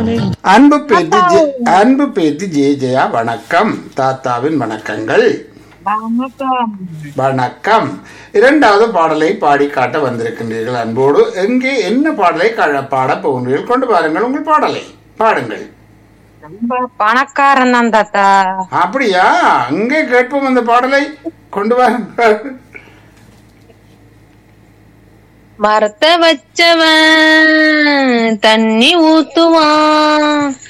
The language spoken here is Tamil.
அன்பு பேத்தி ஜெய ஜெயா வணக்கம். தாத்தாவின் வணக்கங்கள். வணக்கம். இரண்டாவது பாடலை பாடி காட்ட வந்திருக்கின்றீர்கள் அன்போடு. எங்கே என்ன பாடலை பாட போகின்றீர்கள்? கொண்டு பாருங்கள், உங்கள் பாடலை பாடுங்கள். பணக்காரன் தான் தாத்தா. அப்படியா? அங்கே கேட்போம் அந்த பாடலை. கொண்டு வாருங்கள். மரத்தை வச்சவன் தண்ணி ஊத்துவான்,